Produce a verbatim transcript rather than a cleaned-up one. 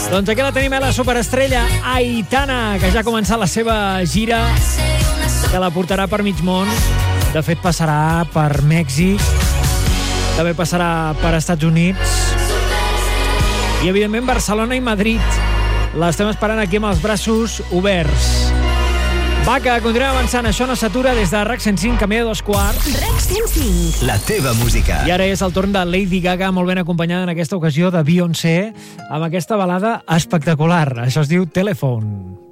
Doncs aquí la tenim, eh, la superestrella Aitana, que ja ha començat la seva gira, que la portarà per mig món. De fet, passarà per Mèxic, també passarà per Estats Units i, evidentment, Barcelona i Madrid. L'estem esperant aquí amb els braços oberts. Va, que continuem avançant. Això no s'atura des de R A C cent cinc, camí de dos quarts. R A C cent cinc. La teva música. I ara és el torn de Lady Gaga, molt ben acompanyada en aquesta ocasió de Beyoncé, amb aquesta balada espectacular. Això es diu Telephone.